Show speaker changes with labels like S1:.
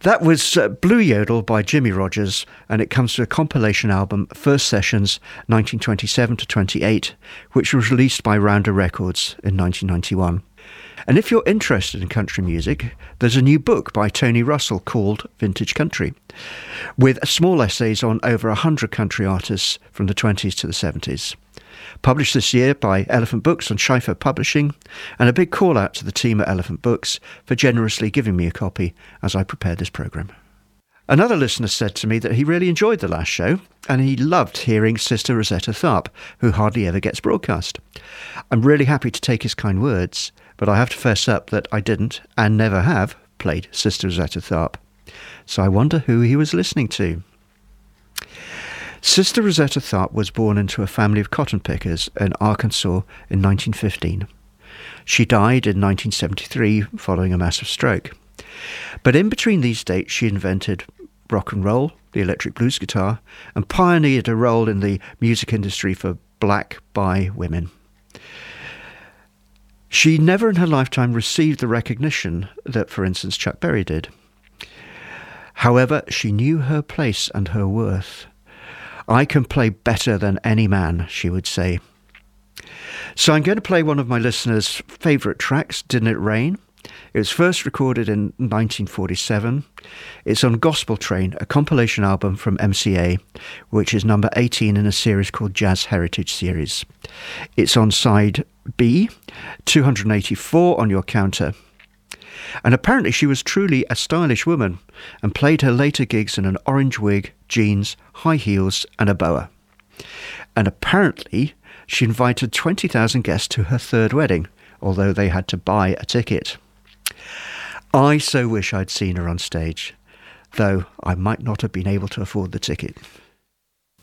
S1: That was Blue Yodel by Jimmy Rogers, and it comes to a compilation album, First Sessions 1927 to 28, which was released by Rounder Records in 1991. And if you're interested in country music, there's a new book by Tony Russell called Vintage Country, with small essays on over 100 country artists from the 20s to the 70s. Published this year by Elephant Books and Schiffer Publishing, and a big call out to the team at Elephant Books for generously giving me a copy as I prepared this programme. Another listener said to me that he really enjoyed the last show, and he loved hearing Sister Rosetta Tharpe, who hardly ever gets broadcast. I'm really happy to take his kind words, but I have to fess up that I didn't, and never have, played Sister Rosetta Tharpe. So I wonder who he was listening to. Sister Rosetta Tharpe was born into a family of cotton pickers in Arkansas in 1915. She died in 1973 following a massive stroke. But in between these dates, she invented rock and roll, the electric blues guitar, and pioneered a role in the music industry for black bi women. She never in her lifetime received the recognition that, for instance, Chuck Berry did. However, she knew her place and her worth. I can play better than any man, she would say. So I'm going to play one of my listeners' favourite tracks, Didn't It Rain? It was first recorded in 1947. It's on Gospel Train, a compilation album from MCA, which is number 18 in a series called Jazz Heritage Series. It's on side B, 284 on your counter. And apparently she was truly a stylish woman and played her later gigs in an orange wig, jeans, high heels and a boa. And apparently she invited 20,000 guests to her third wedding, although they had to buy a ticket. I so wish I'd seen her on stage, though I might not have been able to afford the ticket.